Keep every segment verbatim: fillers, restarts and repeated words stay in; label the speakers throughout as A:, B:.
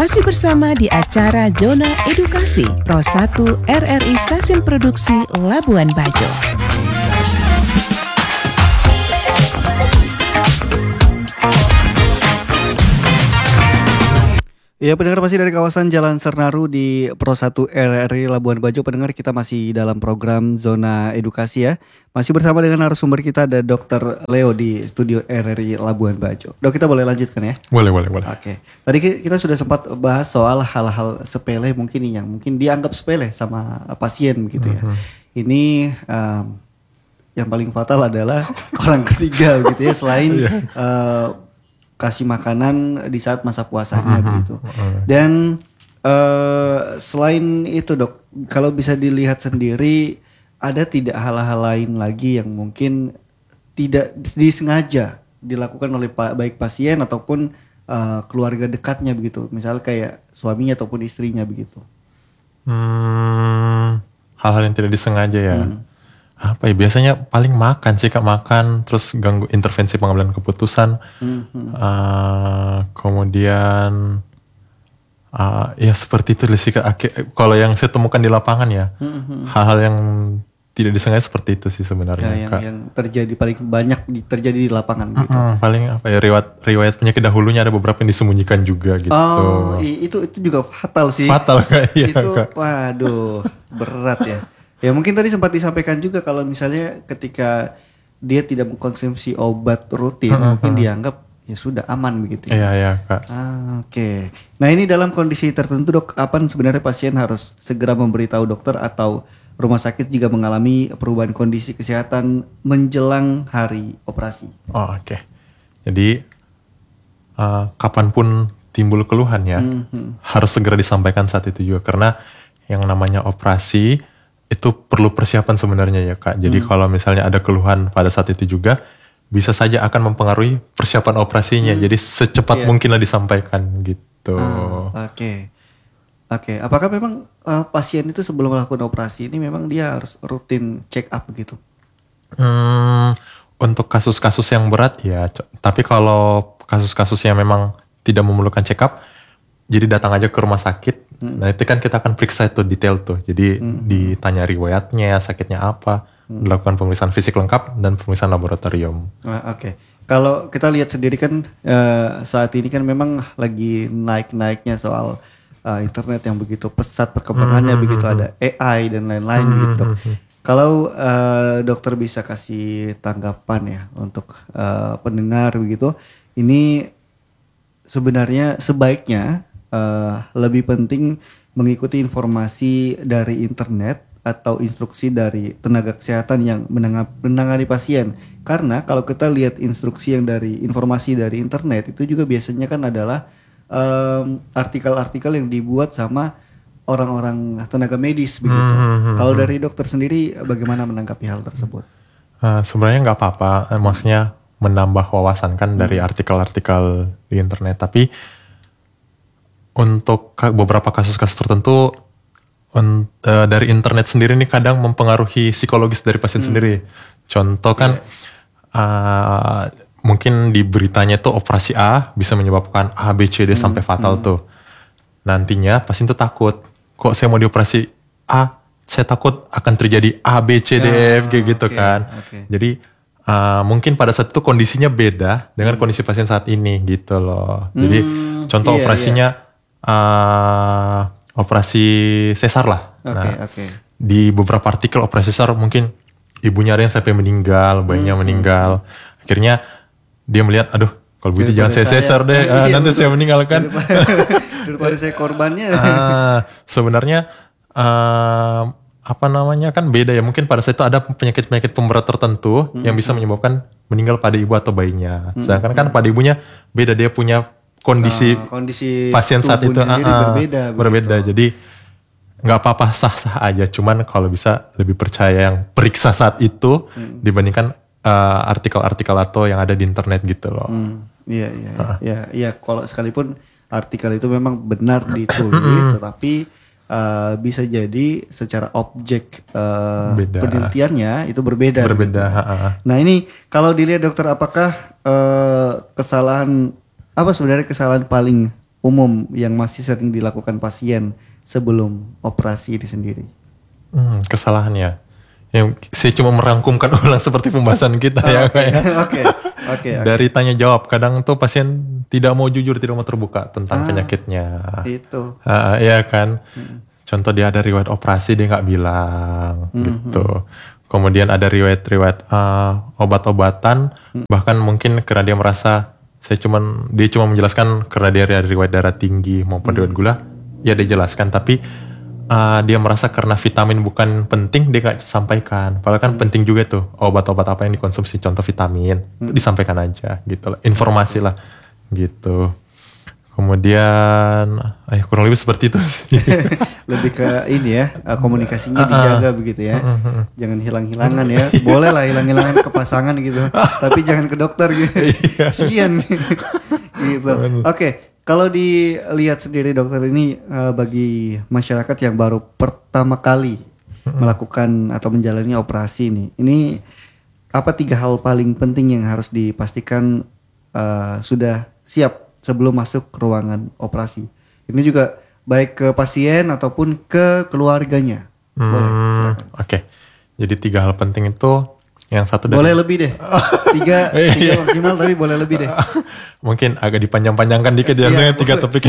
A: Masih bersama di acara Zona Edukasi Pro satu R R I Stasiun Produksi Labuan Bajo.
B: Ya, pendengar masih dari kawasan Jalan Sernaru di Pro satu R R I Labuan Bajo. Pendengar, kita masih dalam program Zona Edukasi ya. Masih bersama dengan narasumber kita ada dokter Leo di studio R R I Labuan Bajo. Dok, kita boleh lanjutkan ya?
C: Boleh, boleh, boleh.
B: Oke. Tadi kita sudah sempat bahas soal hal-hal sepele mungkin yang mungkin dianggap sepele sama pasien begitu ya. Mm-hmm. Ini um, yang paling fatal adalah orang ketiga gitu ya, selain yeah. uh, kasih makanan di saat masa puasanya uh-huh. begitu. Uh-huh. Dan uh, selain itu dok, kalau bisa dilihat sendiri, ada tidak hal-hal lain lagi yang mungkin tidak disengaja dilakukan oleh pa- baik pasien ataupun uh, keluarga dekatnya begitu, misalnya kayak suaminya ataupun istrinya begitu.
C: Hmm, hal-hal yang tidak disengaja ya. Hmm. Apa ya, biasanya paling makan sih kak, makan terus ganggu intervensi pengambilan keputusan, mm-hmm. uh, kemudian uh, ya seperti itu sih kak. Kalau yang saya temukan di lapangan ya, mm-hmm. hal-hal yang tidak disengaja seperti itu sih sebenarnya
B: ya, yang,
C: kak.
B: Yang terjadi paling banyak terjadi di lapangan gitu.
C: Mm-hmm, paling apa ya, riwayat riwayat penyakit dahulunya ada beberapa yang disembunyikan juga gitu.
B: Oh itu itu juga fatal sih.
C: Fatal kak. Iya,
B: itu
C: kak.
B: Waduh berat ya. Ya mungkin tadi sempat disampaikan juga kalau misalnya ketika dia tidak mengkonsumsi obat rutin, uh-huh. mungkin dianggap ya sudah aman begitu.
C: Iya iya kak.
B: Ah, Oke. Okay. Nah ini dalam kondisi tertentu dok, kapan sebenarnya pasien harus segera memberitahu dokter atau rumah sakit jika mengalami perubahan kondisi kesehatan menjelang hari operasi?
C: Oh oke. Okay. Jadi uh, kapanpun timbul keluhan ya, mm-hmm. harus segera disampaikan saat itu juga, karena yang namanya operasi itu perlu persiapan sebenarnya ya kak. Jadi hmm. kalau misalnya ada keluhan pada saat itu juga bisa saja akan mempengaruhi persiapan operasinya. Hmm. Jadi secepat yeah. mungkinlah disampaikan gitu.
B: Oke, ah, oke. Okay. Okay. Apakah memang uh, pasien itu sebelum melakukan operasi ini memang dia harus rutin check up gitu?
C: Hmm, untuk kasus-kasus yang berat ya. Tapi kalau kasus-kasus yang memang tidak memerlukan check up, jadi datang aja ke rumah sakit. Hmm. Nah itu kan kita akan periksa itu detail tuh. Jadi hmm. ditanya riwayatnya, sakitnya apa, hmm. dilakukan pemeriksaan fisik lengkap dan pemeriksaan laboratorium.
B: Ah, Oke. Okay. Kalau kita lihat sendiri kan uh, saat ini kan memang lagi naik-naiknya soal uh, internet yang begitu pesat perkembangannya, hmm. begitu ada A I dan lain-lain hmm. gitu dok. Kalau uh, dokter bisa kasih tanggapan ya untuk uh, pendengar begitu, ini sebenarnya sebaiknya Uh, lebih penting mengikuti informasi dari internet atau instruksi dari tenaga kesehatan yang menangani pasien. Karena kalau kita lihat instruksi yang dari informasi dari internet itu juga biasanya kan adalah um, artikel-artikel yang dibuat sama orang-orang tenaga medis begitu. Hmm, kalau dari dokter sendiri bagaimana menanggapi hal tersebut?
C: Uh, sebenarnya nggak apa-apa, maksudnya menambah wawasan kan hmm. dari artikel-artikel di internet. Tapi untuk beberapa kasus-kasus tertentu un, uh, dari internet sendiri ini kadang mempengaruhi psikologis dari pasien hmm. sendiri. Contoh kan yeah. uh, mungkin di beritanya itu operasi A bisa menyebabkan A, B, C, D hmm. sampai fatal hmm. tuh. Nantinya pasien tuh takut, kok saya mau dioperasi A, saya takut akan terjadi A, B, C, D, E, F, G gitu okay. kan. Okay. Jadi uh, mungkin pada saat itu kondisinya beda dengan hmm. kondisi pasien saat ini gitu loh. Jadi hmm, contoh iya, operasinya iya. Uh, operasi sesar lah. Okay, nah, okay. di beberapa artikel operasi sesar mungkin ibunya ada yang sampai meninggal, bayinya hmm, meninggal. Hmm. Akhirnya dia melihat, aduh, kalau begitu jangan saya sesar deh, uh, iya, nanti betul. Saya meninggal kan.
B: Daripada saya korbannya.
C: Uh, sebenarnya uh, apa namanya kan beda ya. Mungkin pada saat itu ada penyakit-penyakit pemberat tertentu hmm, yang bisa menyebabkan meninggal pada ibu atau bayinya. Hmm, Sedangkan hmm. kan pada ibunya beda, dia punya kondisi, uh, kondisi pasien saat itu uh,
B: berbeda,
C: berbeda. Jadi nggak apa-apa, sah-sah aja. Cuman kalau bisa lebih percaya yang periksa saat itu hmm. dibandingkan uh, artikel-artikel atau yang ada di internet gitu loh. Hmm.
B: Iya iya uh. iya iya. Kalau sekalipun artikel itu memang benar ditulis, tetapi uh, bisa jadi secara objek uh, penelitiannya itu berbeda.
C: Berbeda.
B: Gitu. Nah ini kalau dilihat dokter, apakah uh, kesalahan apa sebenarnya kesalahan paling umum yang masih sering dilakukan pasien sebelum operasi itu sendiri?
C: Hmm, kesalahannya. Yang saya cuma merangkumkan ulang seperti pembahasan kita ya
B: Oke,
C: kayak.
B: oke, oke.
C: Dari tanya jawab, kadang tuh pasien tidak mau jujur, tidak mau terbuka tentang
B: Ah,
C: penyakitnya.
B: Itu.
C: Ah, iya kan. Contoh dia ada riwayat operasi dia nggak bilang gitu. Kemudian ada riwayat-riwayat ah, obat-obatan, bahkan mungkin karena dia merasa saya cuman dia cuma menjelaskan karena dia ada riwayat darah tinggi maupun riwayat gula, ya dia jelaskan. Tapi ah, dia merasa karena vitamin bukan penting dia nggak sampaikan. Padahal kan penting juga tuh obat-obat apa yang dikonsumsi, contoh vitamin itu disampaikan aja gitu lah, informasi lah gitu. Kemudian, eh kurang lebih seperti itu sih.
B: Lebih ke ini ya, eh, komunikasinya dijaga begitu ya. Jangan hilang-hilangan ya. Boleh lah hilang-hilangan ke pasangan gitu. Tapi jangan ke dokter gitu. Kasian gitu. Oke, kalau dilihat sendiri dokter ini eh, bagi masyarakat yang baru pertama kali melakukan atau menjalani operasi ini. Ini apa tiga hal paling penting yang harus dipastikan eh, sudah siap sebelum masuk ke ruangan operasi? Ini juga baik ke pasien ataupun ke keluarganya. Boleh,
C: Hmm,
B: silakan.
C: Oke, jadi tiga hal penting itu yang satu dari
B: Boleh lebih deh. Tiga, tiga maksimal tapi boleh lebih deh.
C: mungkin agak dipanjang-panjangkan dikit ya,
B: Iya,
C: yeah, tiga topik.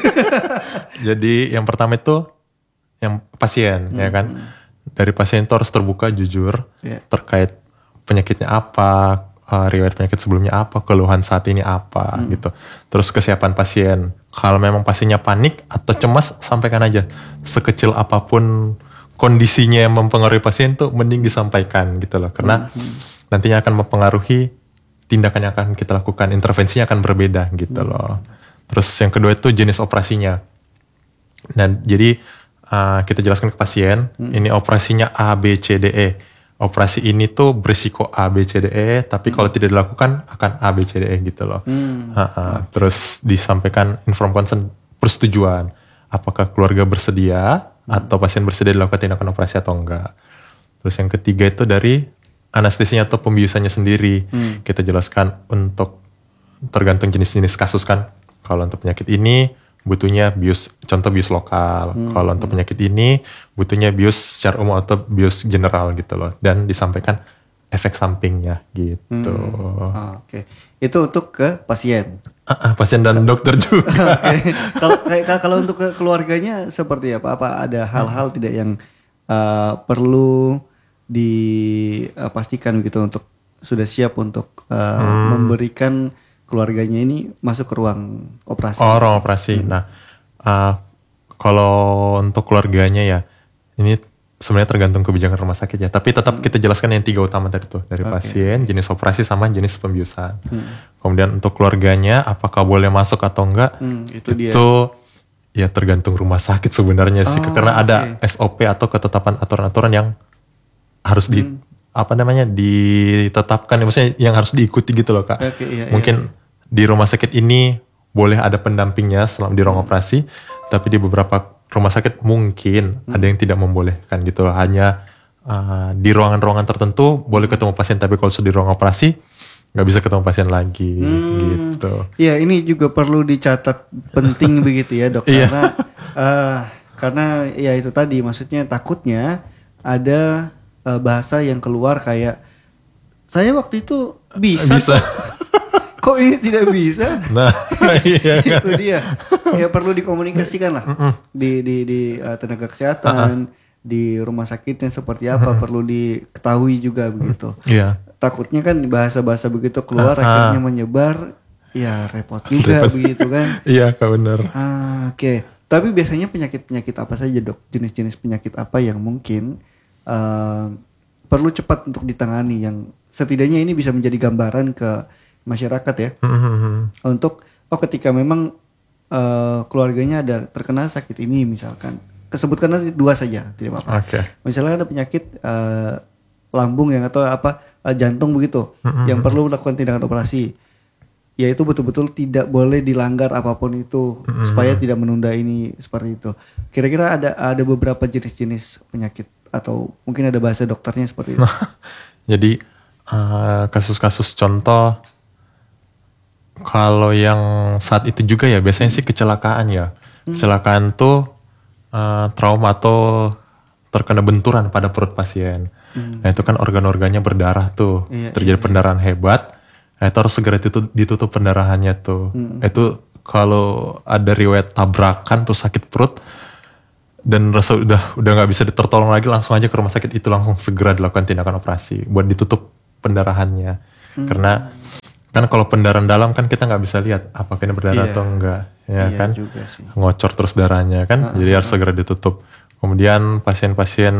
C: Jadi yang pertama itu yang pasien ya kan. Dari pasien itu harus terbuka jujur
B: Iya.
C: terkait penyakitnya apa, uh, riwayat penyakit sebelumnya apa, keluhan saat ini apa gitu. Terus kesiapan pasien. Kalau memang pasiennya panik atau cemas, sampaikan aja. Sekecil apapun kondisinya yang mempengaruhi pasien tuh mending disampaikan gitu loh. Karena nantinya akan mempengaruhi tindakan yang akan kita lakukan, intervensinya akan berbeda gitu loh. Terus yang kedua itu jenis operasinya. Dan jadi uh, kita jelaskan ke pasien, ini operasinya A, B, C, D, E. Operasi ini tuh berisiko A, B, C, D, E, tapi kalau tidak dilakukan akan A, B, C, D, E gitu loh.
B: Hmm.
C: Ha-ha. Terus disampaikan inform consent, persetujuan. Apakah keluarga bersedia atau pasien bersedia dilakukan tindakan operasi atau enggak. Terus yang ketiga itu dari anestesinya atau pembiusannya sendiri. Kita jelaskan untuk tergantung jenis-jenis kasus kan. Kalau untuk penyakit ini butuhnya bius, contoh bius lokal. Kalau untuk penyakit ini butuhnya bius secara umum atau bius general gitu loh. Dan disampaikan efek sampingnya gitu.
B: Ah, Oke, itu untuk ke pasien.
C: Ah, ah, pasien dan dokter juga.
B: Oke. Kalau kayak- kalau untuk ke keluarganya seperti apa? Apa ada hal-hal tidak yang uh, perlu dipastikan gitu untuk sudah siap untuk uh, memberikan keluarganya ini masuk ke ruang operasi?
C: Oh, ruang operasi. Nah, uh, kalau untuk keluarganya ya, ini sebenarnya tergantung kebijakan rumah sakit ya. Tapi tetap kita jelaskan yang tiga utama tadi tuh. Dari pasien, jenis operasi, sama jenis pembiusan. Kemudian untuk keluarganya, apakah boleh masuk atau enggak?
B: Hmm, itu dia.
C: Ya tergantung rumah sakit sebenarnya sih.
B: Oh,
C: Karena ada
B: oke.
C: S O P atau ketetapan aturan-aturan yang harus di apa namanya ditetapkan, maksudnya yang harus diikuti gitu loh Kak.
B: Oke, iya,
C: Mungkin di rumah sakit ini boleh ada pendampingnya selama di ruang operasi, tapi di beberapa rumah sakit mungkin ada yang tidak membolehkan gitu loh. Hanya uh, di ruangan-ruangan tertentu boleh ketemu pasien, tapi kalau sudah di ruang operasi nggak bisa ketemu pasien lagi gitu.
B: Iya, ini juga perlu dicatat penting begitu ya dok,
C: Iya.
B: karena eh, karena ya itu tadi maksudnya takutnya ada eh, bahasa yang keluar kayak saya waktu itu bisa,
C: Bisa.
B: kok ini tidak bisa.
C: Nah, iya kan.
B: Itu dia, ya perlu dikomunikasikan lah di di di eh, tenaga kesehatan, di rumah sakitnya seperti apa, perlu diketahui juga begitu.
C: Iya.
B: Takutnya kan bahasa-bahasa begitu keluar akhirnya menyebar, ya repot juga begitu kan.
C: Iya Kak, bener.
B: Ah, Oke, tapi biasanya penyakit-penyakit apa saja dok? Jenis-jenis penyakit apa yang mungkin eh, perlu cepat untuk ditangani, yang setidaknya ini bisa menjadi gambaran ke masyarakat ya, untuk oh ketika memang eh, keluarganya ada terkena sakit ini misalkan, kesebutkan nanti dua saja tidak apa-apa.
C: Oke.
B: Misalnya ada penyakit eh, lambung yang atau apa eh, jantung begitu, yang perlu melakukan tindakan operasi, yaitu betul-betul tidak boleh dilanggar apapun itu supaya tidak menunda ini seperti itu. Kira-kira ada ada beberapa jenis-jenis penyakit atau mungkin ada bahasa dokternya seperti itu.
C: Jadi uh, kasus-kasus contoh Kalau yang saat itu juga ya biasanya sih kecelakaan ya. Kecelakaan tuh uh, trauma atau terkena benturan pada perut pasien. Hmm. Nah itu kan organ-organnya berdarah tuh, iya, terjadi iya, pendarahan iya. hebat. Nah itu harus segera ditutup, ditutup pendarahannya tuh. Hmm. Itu kalau ada riwayat tabrakan tuh sakit perut dan rasa udah udah nggak bisa tertolong lagi, langsung aja ke rumah sakit itu, langsung segera dilakukan tindakan operasi buat ditutup pendarahannya. Hmm. Karena kan kalau pendarahan dalam kan kita nggak bisa lihat apakah ini berdarah yeah. atau enggak, ya yeah, kan, ngocor terus darahnya kan, uh, jadi uh, harus uh. segera ditutup. Kemudian pasien-pasien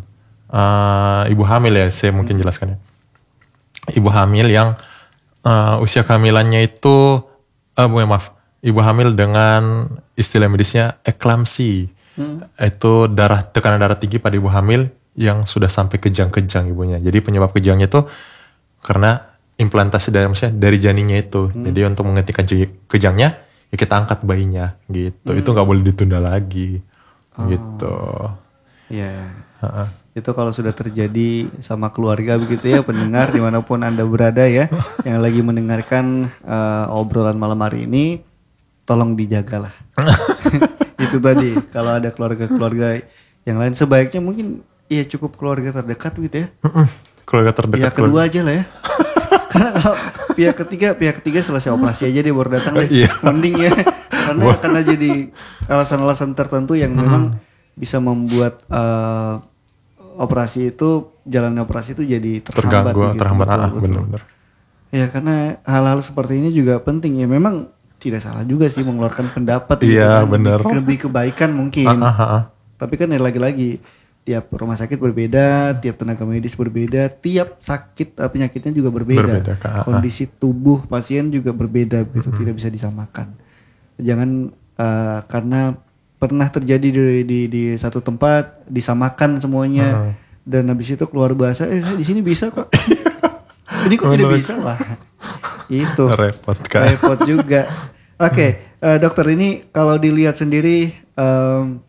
C: uh, ibu hamil ya, saya mungkin hmm. jelaskan ya. Ibu hamil yang uh, usia kehamilannya itu, uh, maaf, ibu hamil dengan istilah medisnya eklamsi, hmm. itu darah tekanan darah tinggi pada ibu hamil yang sudah sampai kejang-kejang ibunya. Jadi penyebab kejangnya itu karena implantasi dari maksudnya dari janinnya itu. Hmm. Jadi untuk menghentikan kejangnya ya kita angkat bayinya gitu. Hmm. Itu nggak boleh ditunda lagi. Oh. Gitu.
B: Iya. Yeah. Itu kalau sudah terjadi sama keluarga begitu ya, pendengar dimanapun Anda berada ya, yang lagi mendengarkan uh, obrolan malam hari ini, tolong dijagalah. Itu tadi, kalau ada keluarga-keluarga yang lain sebaiknya mungkin ya cukup keluarga terdekat gitu ya.
C: Keluarga terdekat.
B: Ya kedua keluarga aja lah ya. Karena kalau pihak ketiga, pihak ketiga selesai operasi aja dia baru datang deh. Iya. Mending ya. Karena karena jadi alasan-alasan tertentu yang hmm. memang bisa membuat uh, operasi itu, jalannya operasi itu jadi terhambat.
C: Terganggu, gitu, terhambat, betul, ah, betul. benar-benar. Ya karena hal-hal seperti ini juga penting ya. Memang tidak salah juga sih mengeluarkan pendapat. Iya
B: gitu,
C: benar.
B: Lebih kebaikan mungkin. Ah, ah, ah. Tapi kan ya lagi-lagi tiap rumah sakit berbeda, tiap tenaga medis berbeda, tiap sakit penyakitnya juga berbeda. berbeda Kondisi tubuh pasien juga berbeda, begitu mm-hmm. tidak bisa disamakan. Jangan uh, karena pernah terjadi di, di di satu tempat disamakan semuanya, mm-hmm. dan habis itu keluar bahasa, eh di sini bisa kok. Ini kok tidak bisa lah. Itu
C: repot kan.
B: Repot juga. Oke, okay, uh, dokter, ini kalau dilihat sendiri. Um,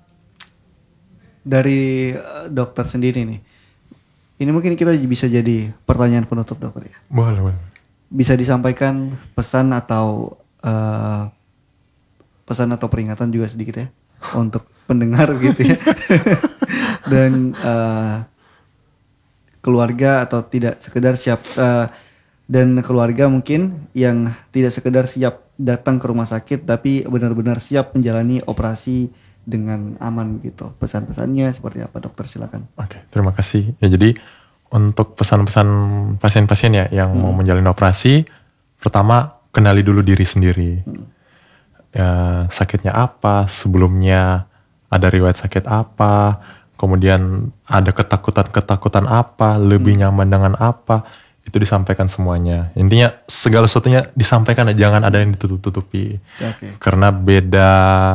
B: Dari dokter sendiri nih, ini mungkin kita bisa jadi pertanyaan penutup dokter ya.
C: Boleh, boleh.
B: Bisa disampaikan pesan atau uh, pesan atau peringatan juga sedikit ya untuk pendengar gitu ya. Dan uh, keluarga atau tidak sekedar siap uh, dan keluarga mungkin yang tidak sekedar siap datang ke rumah sakit tapi benar-benar siap menjalani operasi dengan aman gitu. Pesan-pesannya seperti apa dokter, silakan.
C: Oke, terima kasih. Ya jadi untuk pesan-pesan pasien-pasien ya yang hmm. mau menjalani operasi, pertama kenali dulu diri sendiri. Hmm. Ya, sakitnya apa, sebelumnya ada riwayat sakit apa, kemudian ada ketakutan-ketakutan apa, lebih hmm. nyaman dengan apa, itu disampaikan semuanya. Intinya segala sesuatunya disampaikan, jangan ada yang ditutup-tutupi. Okay. Karena beda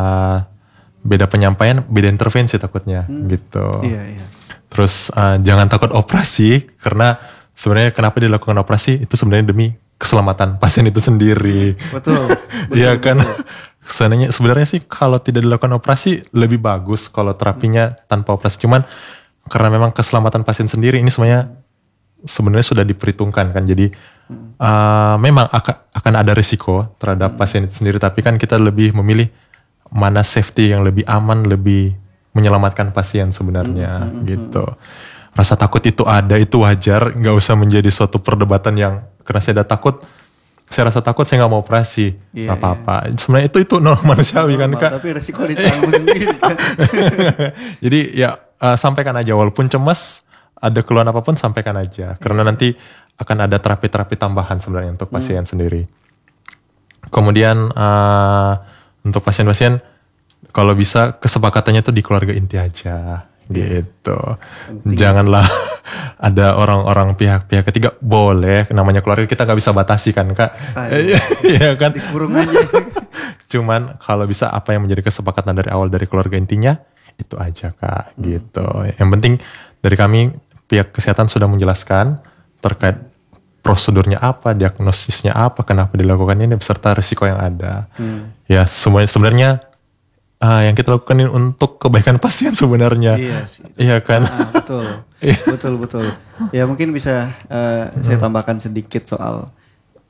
C: beda penyampaian, beda intervensi takutnya hmm. gitu.
B: Iya, iya.
C: Terus uh, jangan takut operasi, karena sebenarnya kenapa dilakukan operasi itu sebenarnya demi keselamatan pasien itu sendiri.
B: Betul.
C: Iya kan. Sebenarnya sebenarnya sih kalau tidak dilakukan operasi lebih bagus kalau terapinya hmm. tanpa operasi. Cuman karena memang keselamatan pasien sendiri ini semuanya sebenarnya sudah diperhitungkan kan. Jadi hmm. uh, memang akan akan ada risiko terhadap hmm. pasien itu sendiri, tapi kan kita lebih memilih mana safety yang lebih aman, lebih menyelamatkan pasien sebenarnya hmm, gitu. Rasa takut itu ada, itu wajar, nggak usah menjadi suatu perdebatan yang karena saya udah takut, saya rasa takut saya nggak mau operasi, yeah, nggak apa-apa. Yeah. Sebenarnya itu itu normal manusiawi kan kak.
B: Tapi resiko ditanggung sendiri kan.
C: Jadi ya uh, sampaikan aja, walaupun cemas, ada keluhan apapun sampaikan aja, karena yeah. nanti akan ada terapi-terapi tambahan sebenarnya untuk pasien hmm. sendiri. Kemudian uh, untuk pasien-pasien, kalau bisa kesepakatannya tuh di keluarga inti aja, gitu. Penting. Janganlah ada orang-orang pihak-pihak ketiga, boleh, namanya keluarga kita nggak bisa batasi kan kak, iya kan?
B: Dikurung aja.
C: Cuman kalau bisa apa yang menjadi kesepakatan dari awal dari keluarga intinya itu aja kak, hmm. gitu. Yang penting dari kami pihak kesehatan sudah menjelaskan terkait prosedurnya apa, diagnosisnya apa, kenapa dilakukan ini, beserta risiko yang ada. Hmm. Ya semuanya sebenarnya uh, yang kita lakukan ini untuk kebaikan pasien sebenarnya.
B: Iya sih.
C: Iya kan.
B: Ah, betul, betul betul. Ya mungkin bisa uh, hmm. saya tambahkan sedikit soal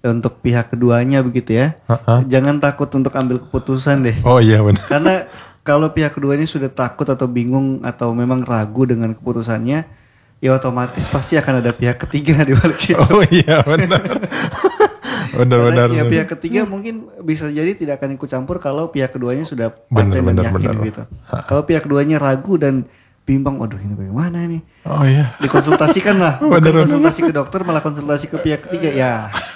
B: untuk pihak keduanya begitu ya.
C: Uh-uh.
B: Jangan takut untuk ambil keputusan deh.
C: Oh iya benar.
B: Karena kalau pihak keduanya sudah takut atau bingung atau memang ragu dengan keputusannya, ya otomatis pasti akan ada pihak ketiga di balik situ.
C: Oh iya benar. Benar-benar.
B: Ya pihak ketiga mungkin bisa jadi tidak akan ikut campur kalau pihak keduanya sudah
C: Benar,
B: paten dan
C: benar,
B: yakin
C: benar.
B: gitu. Kalau pihak keduanya ragu dan bimbang, waduh ini bagaimana nih?
C: Oh iya.
B: Dikonsultasikan lah, bukan
C: Benar, benar.
B: konsultasi ke dokter malah konsultasi ke pihak ketiga ya.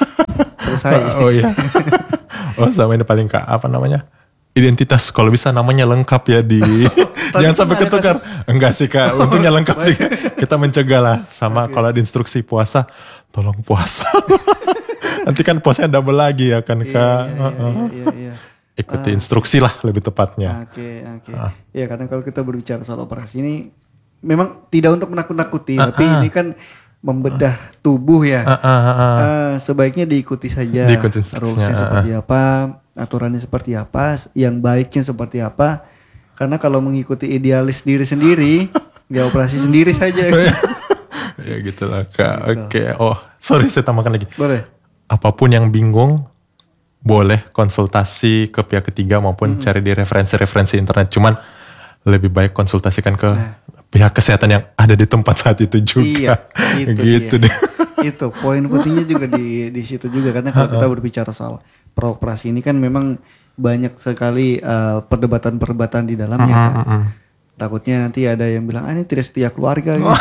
B: Selesai.
C: Oh iya. Oh sama ini paling kak apa namanya? Identitas kalau bisa namanya lengkap ya di jangan sampai
B: ada
C: ketukar. Enggak sih kak, untungnya lengkap sih. Kita mencegah lah sama kalau ada instruksi puasa, tolong puasa. Nanti kan puasanya double lagi ya kan kak.
B: Iya, iya,
C: Uh-uh.
B: iya, iya, iya.
C: Ikuti instruksi lah lebih tepatnya.
B: Oke, oke.
C: Ah.
B: Ya karena kalau kita berbicara soal operasi ini memang tidak untuk menakut-nakuti,
C: Ah,
B: tapi
C: ah.
B: ini kan membedah tubuh ya.
C: Ah, ah, ah, ah.
B: Eh, sebaiknya diikuti saja.
C: Diikuti instruksinya,
B: Rulesnya
C: ah,
B: seperti apa, aturannya seperti apa, yang baiknya seperti apa. Karena kalau mengikuti idealis diri sendiri, dia operasi sendiri saja.
C: Ya gitulah kak. Oke. Oh sorry saya tambahkan lagi.
B: Boleh.
C: Apapun yang bingung boleh konsultasi ke pihak ketiga maupun
B: Hmm.
C: cari di referensi-referensi internet. Cuman lebih baik konsultasikan ke
B: Nah.
C: pihak kesehatan yang ada di tempat saat itu juga.
B: Iya, itu
C: gitu
B: dia.
C: deh.
B: Itu poin pentingnya juga di di situ juga karena kalau kita berbicara soal peroperasi ini kan memang banyak sekali eh, perdebatan-perdebatan di dalamnya. kan.
C: Mm-mm.
B: Takutnya nanti ada yang bilang ah ini tidak setia keluarga gitu.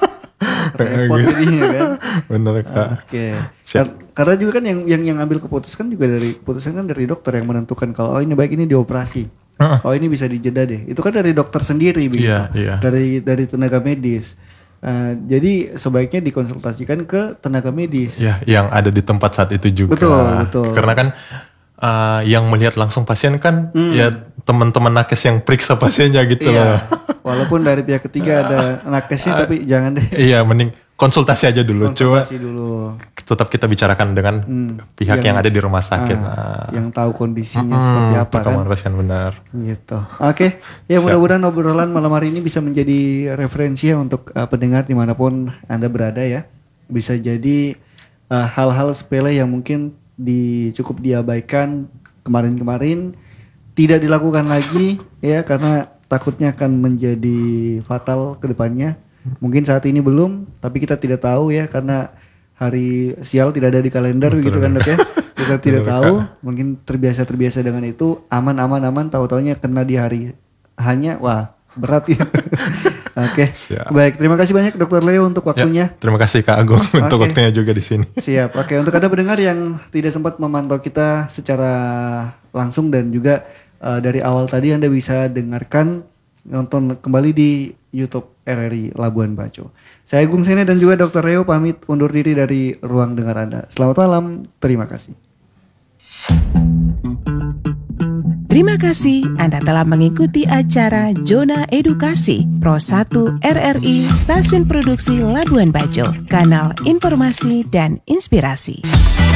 B: Repot
C: Gitu.
B: jadinya kan.
C: Bener kak.
B: Oke.
C: Siap.
B: Kar- Karena juga kan yang yang yang ambil keputusan juga dari keputusan kan dari dokter yang menentukan kalau oh ini baik ini dioperasi.
C: Heeh.
B: Oh ini bisa dijeda deh. Itu kan dari dokter sendiri begitu.
C: Iya, iya.
B: Dari dari tenaga medis. Eh, jadi sebaiknya dikonsultasikan ke tenaga medis.
C: Ya, yang ada di tempat saat itu juga.
B: Betul, betul.
C: Karena kan uh, yang melihat langsung pasien kan ya teman-teman nakes yang periksa pasiennya gitu loh.
B: Iya. Walaupun dari pihak ketiga ada nakesnya tapi jangan deh.
C: Iya, mending konsultasi aja dulu. Coba
B: Konsultasi dulu.
C: tetap kita bicarakan dengan pihak yang,
B: Yang-
C: ada di rumah sakit.
B: Ah,
C: Nah,
B: yang tahu kondisinya
C: hmm,
B: seperti apa kan.
C: perkembangan pasien benar.
B: Gitu. Oke, ya
C: Siap.
B: mudah-mudahan obrolan malam hari ini bisa menjadi referensi ya untuk uh, pendengar dimanapun Anda berada ya. Bisa jadi uh, hal-hal sepele yang mungkin di cukup diabaikan kemarin-kemarin tidak dilakukan lagi ya karena takutnya akan menjadi fatal ke depannya. Mungkin saat ini belum, tapi kita tidak tahu ya karena hari sial tidak ada di kalender
C: Betul,
B: gitu kan dok ya. Kita tidak
C: Betul,
B: tahu, mungkin terbiasa-terbiasa dengan itu aman-aman-aman tahu-taunya kena di hari hanya wah berat ya. Oke.
C: Siap.
B: Baik, terima kasih banyak dokter Leo untuk waktunya.
C: Ya, terima kasih Kak Agung untuk
B: Oke.
C: waktunya juga di sini.
B: Siap. Oke, untuk Anda pendengar yang tidak sempat memantau kita secara langsung dan juga uh, dari awal tadi Anda bisa dengarkan nonton kembali di YouTube R R I Labuan Bajo. Saya Agung Sene dan juga dokter Leo pamit undur diri dari ruang dengar Anda. Selamat malam. Terima kasih.
A: Terima kasih Anda telah mengikuti acara Zona Edukasi Pro satu R R I Stasiun Produksi Labuan Bajo, kanal informasi dan inspirasi.